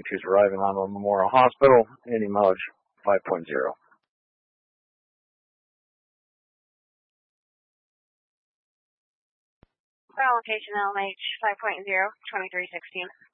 She's arriving on Memorial Hospital, any mileage 5.0. Location LMH 5.0, 2316.